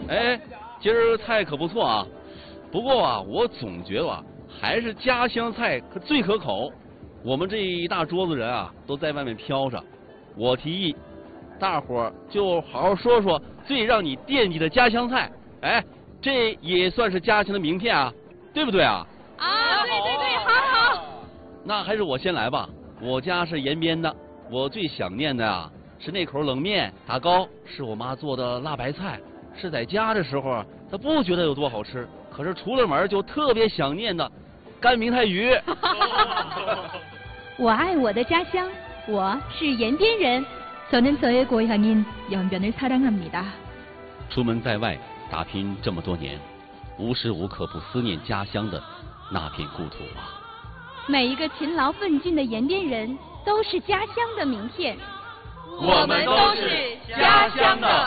哎，今儿菜可不错啊，不过啊，我总觉得啊，还是家乡菜最可口。我们这一大桌子人啊，都在外面飘着，我提议，大伙儿就好好说说最让你惦记的家乡菜。哎，这也算是家乡的名片啊，对不对啊？ 啊，对，好好。 那还是我先来吧。我家是延边的，我最想念的啊是那口冷面，打糕是我妈做的辣白菜。是在家的时候啊，她不觉得有多好吃，可是出了门就特别想念的干明太鱼。 我爱我的家乡，我是延边人。저는 저의 고향인 연변을 사랑합니다。 出门在外打拼这么多年，无时无刻不思念家乡的那片故土啊。 每一个勤劳奋进的延边人都是家乡的名片。 我们都是家乡的